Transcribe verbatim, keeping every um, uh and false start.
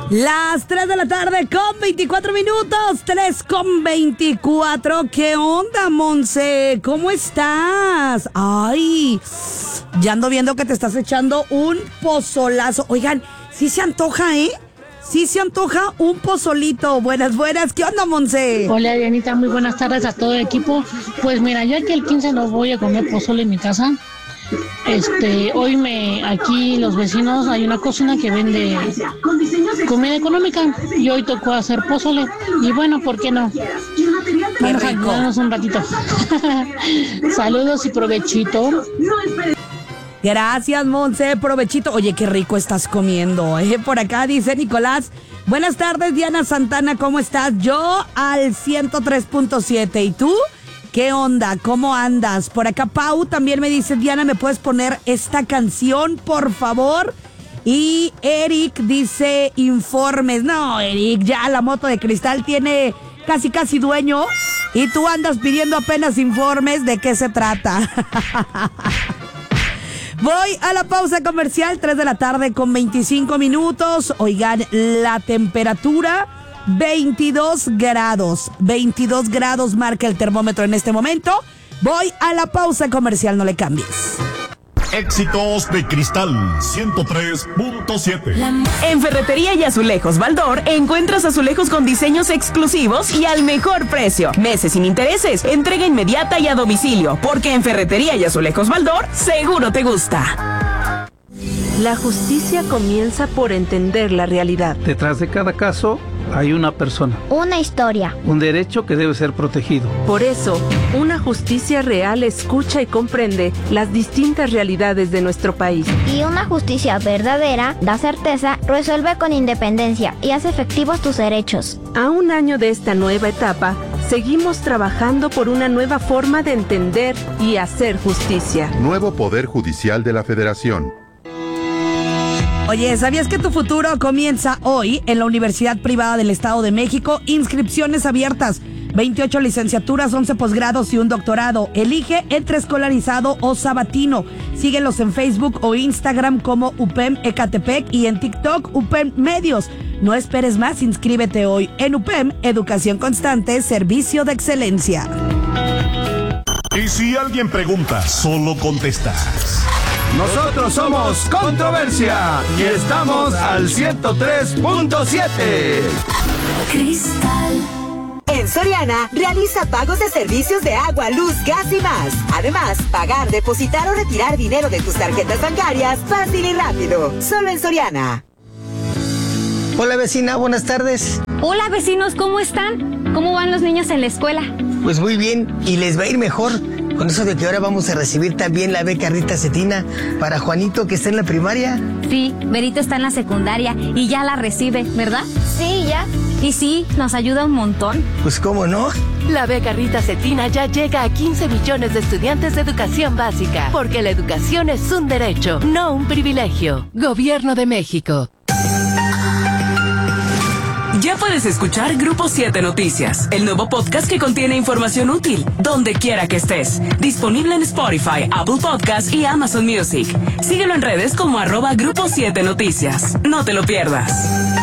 Las tres de la tarde con veinticuatro minutos, tres con veinticuatro. ¿Qué onda, Monse? ¿Cómo estás? Ay, ya ando viendo que te estás echando un pozolazo. Oigan, sí se antoja, ¿eh? Sí se antoja un pozolito. Buenas, buenas. ¿Qué onda, Monse? Hola, Dianita. Muy buenas tardes a todo el equipo. Pues mira, yo aquí el quince no voy a comer pozole en mi casa. Este, hoy me, aquí los vecinos, hay una cocina que vende comida económica y hoy tocó hacer pozole. Y bueno, ¿por qué no? Vamos a ayudarnos un ratito. Saludos y provechito. Gracias, Monse, provechito. Oye, qué rico estás comiendo, ¿eh? Por acá dice Nicolás. Buenas tardes, Diana Santana, ¿cómo estás? Yo al ciento tres punto siete. ¿Y tú? ¿Qué onda? ¿Cómo andas? Por acá Pau también me dice, Diana, ¿me puedes poner esta canción, por favor? Y Eric dice, informes. No, Eric, ya la moto de cristal tiene casi casi dueño y tú andas pidiendo apenas informes. ¿De qué se trata? Voy a la pausa comercial, tres de la tarde con veinticinco minutos. Oigan, la temperatura veintidós grados, veintidós grados marca el termómetro en este momento. Voy a la pausa comercial, no le cambies. Éxitos de Cristal ciento tres punto siete. En Ferretería y Azulejos Baldor encuentras azulejos con diseños exclusivos y al mejor precio. Meses sin intereses, entrega inmediata y a domicilio, porque en Ferretería y Azulejos Baldor seguro te gusta. La justicia comienza por entender la realidad. Detrás de cada caso hay una persona. Una historia. Un derecho que debe ser protegido. Por eso, una justicia real escucha y comprende las distintas realidades de nuestro país. Y una justicia verdadera da certeza, resuelve con independencia y hace efectivos tus derechos. A un año de esta nueva etapa, seguimos trabajando por una nueva forma de entender y hacer justicia. Nuevo Poder Judicial de la Federación. Oye, ¿sabías que tu futuro comienza hoy en la Universidad Privada del Estado de México? Inscripciones abiertas, veintiocho licenciaturas, once posgrados y un doctorado. Elige entre escolarizado o sabatino. Síguelos en Facebook o Instagram como U P E M Ecatepec y en TikTok U P E M Medios. No esperes más, inscríbete hoy en U P E M, Educación Constante, Servicio de Excelencia. Y si alguien pregunta, solo contestas. Nosotros somos Controversia y estamos al ciento tres punto siete. Cristal. En Soriana, realiza pagos de servicios de agua, luz, gas y más. Además, pagar, depositar o retirar dinero de tus tarjetas bancarias fácil y rápido. Solo en Soriana. Hola vecina, buenas tardes. Hola vecinos, ¿cómo están? ¿Cómo van los niños en la escuela? Pues muy bien, y les va a ir mejor. Con eso de que ahora vamos a recibir también la beca Rita Cetina para Juanito, que está en la primaria. Sí, Berito está en la secundaria y ya la recibe, ¿verdad? Sí, ya. Y sí, nos ayuda un montón. Pues cómo no. La beca Rita Cetina ya llega a quince millones de estudiantes de educación básica, porque la educación es un derecho, no un privilegio. Gobierno de México. Ya puedes escuchar Grupo siete Noticias, el nuevo podcast que contiene información útil, donde quiera que estés. Disponible en Spotify, Apple Podcast y Amazon Music. Síguelo en redes como arroba Grupo siete Noticias. No te lo pierdas.